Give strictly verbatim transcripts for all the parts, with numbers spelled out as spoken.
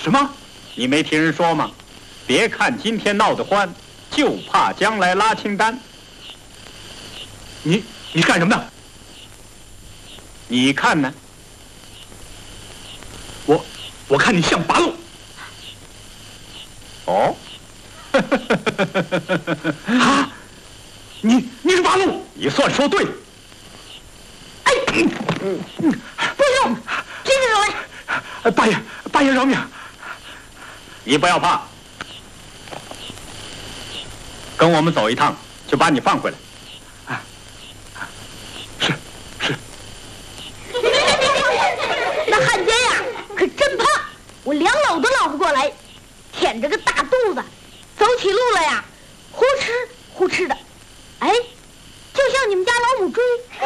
什么？ 你没听人说吗？别看今天闹得欢，就怕将来拉清单。 你你是干什么的？ 你看呢？ 我我看你像八路。 哦。 啊！你你是八路？ 你算说对了。 哎，嗯嗯，不用，举起手来。 八爷，八爷饶命！ 你不要怕，跟我们走一趟，就把你放回来。 啊，是是。 那汉奸呀，可真怕，我两老都捞不过来，舔着个大肚子，走起路来呀，呼哧呼哧的，哎，就像你们家老母猪。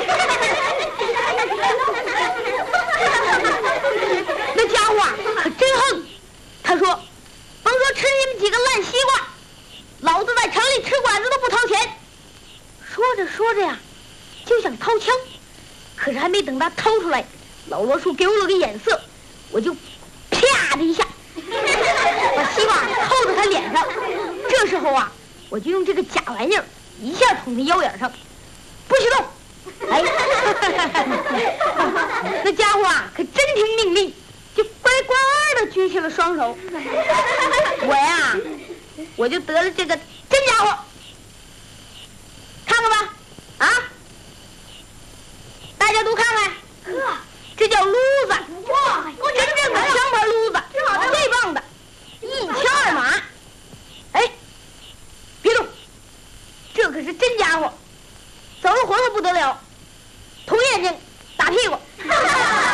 那家伙啊，可真横，他说。甭说吃你们几个烂西瓜，老子在城里吃馆子都不掏钱。说着说着呀，就想掏枪，可是还没等他掏出来，老罗叔给我了个眼色，我就啪的一下把西瓜扣在他脸上。这时候啊，我就用这个假玩意儿一下捅他腰眼上，不许动！哎，那家伙啊，可真听命令。就乖乖的举起了双手，我呀，我就得了这个真家伙。